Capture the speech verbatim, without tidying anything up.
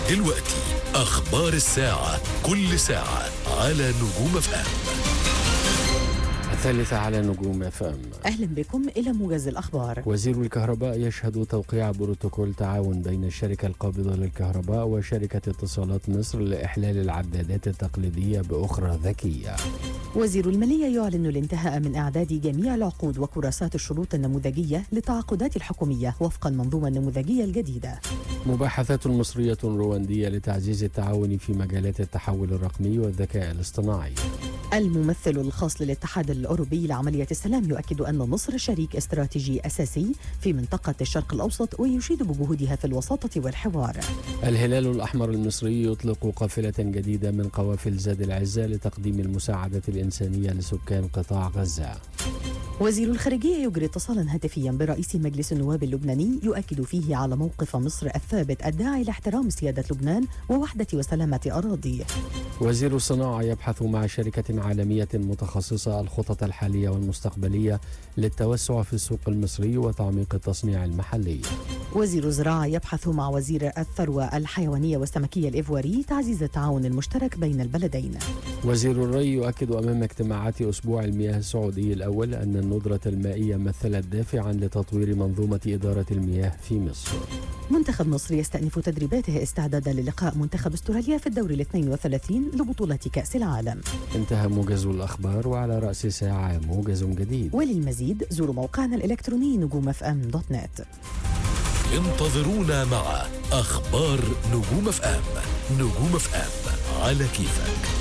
دلوقتي أخبار الساعة، كل ساعة على نجوم اف ام. الثالثة على نجوم اف ام. أهلا بكم إلى موجز الأخبار. وزير الكهرباء يشهد توقيع بروتوكول تعاون بين الشركة القابضة للكهرباء وشركة اتصالات مصر لإحلال العدادات التقليدية بأخرى ذكية. وزير المالية يعلن الانتهاء من إعداد جميع العقود وكراسات الشروط النموذجية للتعاقدات الحكومية وفق المنظومة النموذجية الجديدة. مباحثات مصرية رواندية لتعزيز التعاون في مجالات التحول الرقمي والذكاء الاصطناعي. الممثل الخاص للاتحاد الأوروبي لعملية السلام يؤكد أن مصر شريك استراتيجي أساسي في منطقة الشرق الأوسط ويشيد بجهودها في الوساطة والحوار. الهلال الأحمر المصري يطلق قافلة جديدة من قوافل زاد العزة لتقديم المساعدة الإنسانية لسكان قطاع غزة. وزير الخارجية يجري اتصالا هاتفيا برئيس مجلس النواب اللبناني يؤكد فيه على موقف مصر الثابت الداعي لاحترام سيادة لبنان ووحدة وسلامة أراضيه. وزير الصناعة يبحث مع شركة عالمية متخصصة الخطط الحالية والمستقبلية للتوسع في السوق المصري وتعميق التصنيع المحلي. وزير الزراعة يبحث مع وزير الثروة الحيوانية والسمكية الإيفواري تعزيز التعاون المشترك بين البلدين. وزير الري يؤكد أمام اجتماعات أسبوع المياه السعودي الأول أن الندرة المائية مثلت دافعا لتطوير منظومة إدارة المياه في مصر. منتخب مصر يستأنف تدريباته استعدادا للقاء منتخب استراليا في الدور الاثنين وثلاثين لبطولة كأس العالم. انتهى موجز الأخبار، وعلى رأس ساعة موجز جديد. وللمزيد زوروا موقعنا الإلكتروني نجوم اف ام دوت نت. انتظرونا مع أخبار نجوم اف ام. نجوم اف ام على كيفك.